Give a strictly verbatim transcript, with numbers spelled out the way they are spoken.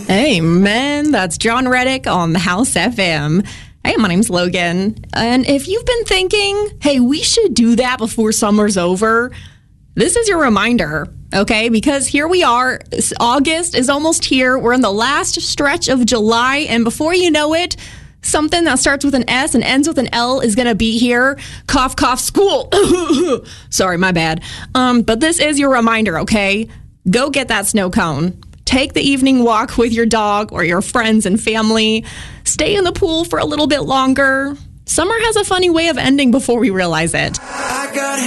Amen. That's John Reddick on the House F M. Hey, my name's Logan. And if you've been thinking, hey, we should do that before summer's over, this is your reminder, okay? Because here we are. August is almost here. We're in the last stretch of July. And before you know it, something that starts with an S and ends with an L is going to be here. Cough, cough, school. Sorry, my bad. Um, but this is your reminder, okay? Go get that snow cone. Take the evening walk with your dog or your friends and family. Stay in the pool for a little bit longer. Summer has a funny way of ending before we realize it. I got